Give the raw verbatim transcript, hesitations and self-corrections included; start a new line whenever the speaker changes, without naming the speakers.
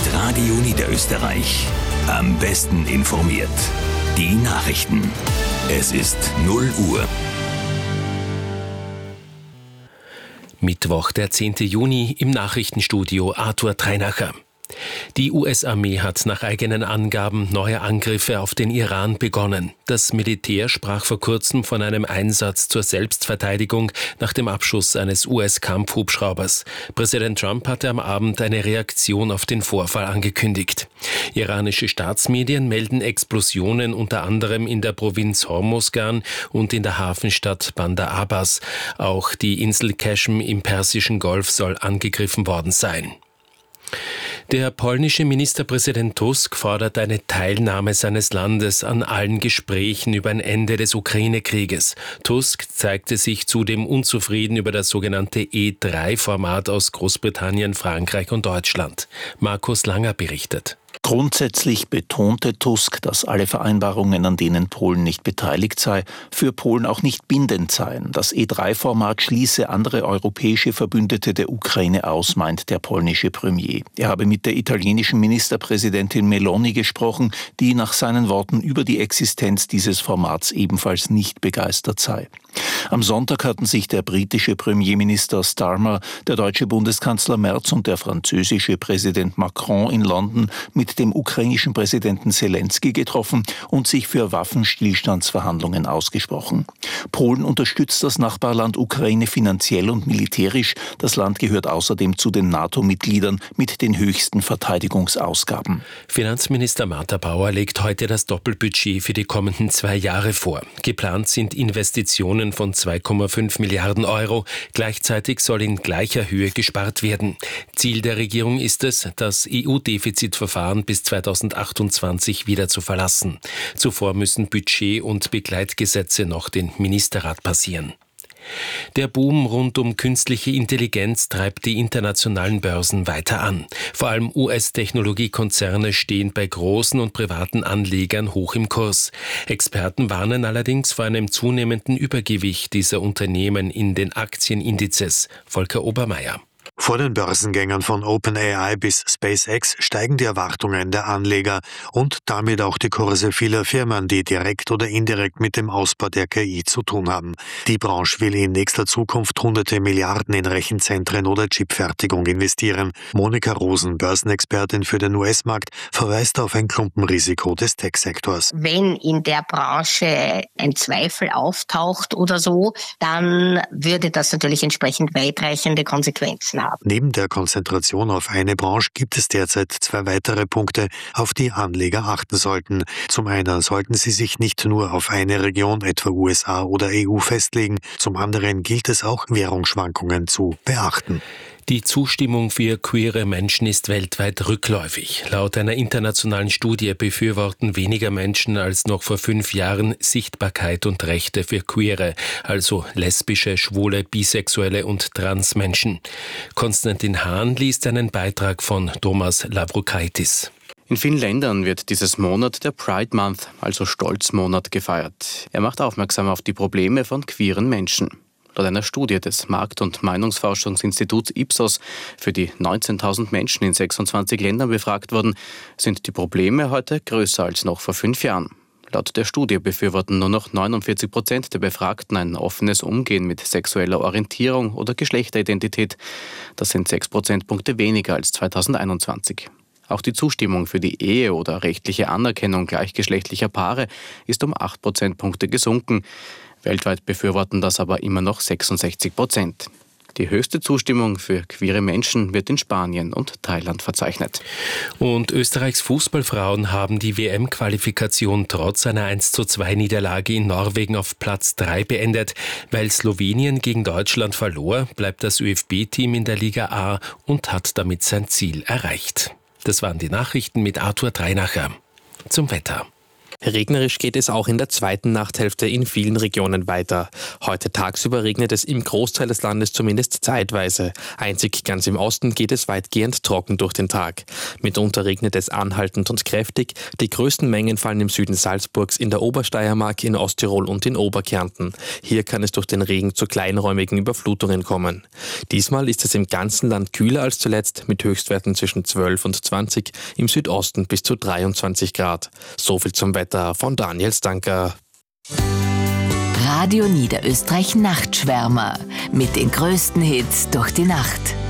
Radio Niederösterreich. Am besten informiert. Die Nachrichten. Es ist null Uhr.
Mittwoch, der zehnte Juni, im Nachrichtenstudio Arthur Treinacher. Die U S-Armee hat nach eigenen Angaben neue Angriffe auf den Iran begonnen. Das Militär sprach vor kurzem von einem Einsatz zur Selbstverteidigung nach dem Abschuss eines U S-Kampfhubschraubers. Präsident Trump hatte am Abend eine Reaktion auf den Vorfall angekündigt. Iranische Staatsmedien melden Explosionen unter anderem in der Provinz Hormozgan und in der Hafenstadt Bandar Abbas. Auch die Insel Qeshm im Persischen Golf soll angegriffen worden sein. Der polnische Ministerpräsident Tusk fordert eine Teilnahme seines Landes an allen Gesprächen über ein Ende des Ukraine-Krieges. Tusk zeigte sich zudem unzufrieden über das sogenannte E drei Format aus Großbritannien, Frankreich und Deutschland. Markus Langer berichtet.
Grundsätzlich betonte Tusk, dass alle Vereinbarungen, an denen Polen nicht beteiligt sei, für Polen auch nicht bindend seien. Das E drei Format schließe andere europäische Verbündete der Ukraine aus, meint der polnische Premier. Er habe mit der italienischen Ministerpräsidentin Meloni gesprochen, die nach seinen Worten über die Existenz dieses Formats ebenfalls nicht begeistert sei. Am Sonntag hatten sich der britische Premierminister Starmer, der deutsche Bundeskanzler Merz und der französische Präsident Macron in London mit dem ukrainischen Präsidenten Selenskyj getroffen und sich für Waffenstillstandsverhandlungen ausgesprochen. Polen unterstützt das Nachbarland Ukraine finanziell und militärisch. Das Land gehört außerdem zu den NATO-Mitgliedern mit den höchsten Verteidigungsausgaben.
Finanzminister Martha Bauer legt heute das Doppelbudget für die kommenden zwei Jahre vor. Geplant sind Investitionen von zwei Komma fünf Milliarden Euro. Gleichzeitig soll in gleicher Höhe gespart werden. Ziel der Regierung ist es, das E U-Defizitverfahren bis zweitausendachtundzwanzig wieder zu verlassen. Zuvor müssen Budget- und Begleitgesetze noch den Ministerrat passieren. Der Boom rund um künstliche Intelligenz treibt die internationalen Börsen weiter an. Vor allem U S-Technologiekonzerne stehen bei großen und privaten Anlegern hoch im Kurs. Experten warnen allerdings vor einem zunehmenden Übergewicht dieser Unternehmen in den Aktienindizes. Volker Obermeier.
Vor den Börsengängern von OpenAI bis SpaceX steigen die Erwartungen der Anleger und damit auch die Kurse vieler Firmen, die direkt oder indirekt mit dem Ausbau der K I zu tun haben. Die Branche will in nächster Zukunft hunderte Milliarden in Rechenzentren oder Chipfertigung investieren. Monika Rosen, Börsenexpertin für den U S-Markt, verweist auf ein Klumpenrisiko des Tech-Sektors.
Wenn in der Branche ein Zweifel auftaucht oder so, dann würde das natürlich entsprechend weitreichende Konsequenzen haben.
Neben der Konzentration auf eine Branche gibt es derzeit zwei weitere Punkte, auf die Anleger achten sollten. Zum einen sollten sie sich nicht nur auf eine Region, etwa U S A oder E U, festlegen. Zum anderen gilt es auch, Währungsschwankungen zu beachten.
Die Zustimmung für queere Menschen ist weltweit rückläufig. Laut einer internationalen Studie befürworten weniger Menschen als noch vor fünf Jahren Sichtbarkeit und Rechte für Queere, also lesbische, schwule, bisexuelle und Transmenschen. Konstantin Hahn liest einen Beitrag von Thomas Lavrokaitis.
In vielen Ländern wird dieses Monat der Pride Month, also Stolzmonat, gefeiert. Er macht aufmerksam auf die Probleme von queeren Menschen. Laut einer Studie des Markt- und Meinungsforschungsinstituts Ipsos, für die neunzehntausend Menschen in sechsundzwanzig Ländern befragt wurden, sind die Probleme heute größer als noch vor fünf Jahren. Laut der Studie befürworten nur noch neunundvierzig Prozent der Befragten ein offenes Umgehen mit sexueller Orientierung oder Geschlechteridentität. Das sind sechs Prozentpunkte weniger als zweitausendeinundzwanzig. Auch die Zustimmung für die Ehe oder rechtliche Anerkennung gleichgeschlechtlicher Paare ist um acht Prozentpunkte gesunken. Weltweit befürworten das aber immer noch sechsundsechzig Prozent. Die höchste Zustimmung für queere Menschen wird in Spanien und Thailand verzeichnet.
Und Österreichs Fußballfrauen haben die W M-Qualifikation trotz einer eins zu zwei Niederlage in Norwegen auf Platz drei beendet. Weil Slowenien gegen Deutschland verlor, bleibt das ÖFB-Team in der Liga A und hat damit sein Ziel erreicht. Das waren die Nachrichten mit Arthur Treinacher. Zum Wetter.
Regnerisch geht es auch in der zweiten Nachthälfte in vielen Regionen weiter. Heute tagsüber regnet es im Großteil des Landes zumindest zeitweise. Einzig ganz im Osten geht es weitgehend trocken durch den Tag. Mitunter regnet es anhaltend und kräftig. Die größten Mengen fallen im Süden Salzburgs, in der Obersteiermark, in Osttirol und in Oberkärnten. Hier kann es durch den Regen zu kleinräumigen Überflutungen kommen. Diesmal ist es im ganzen Land kühler als zuletzt, mit Höchstwerten zwischen zwölf und zwanzig, im Südosten bis zu dreiundzwanzig Grad. So viel zum Wetter von Daniel Stanker.
Radio Niederösterreich Nachtschwärmer mit den größten Hits durch die Nacht.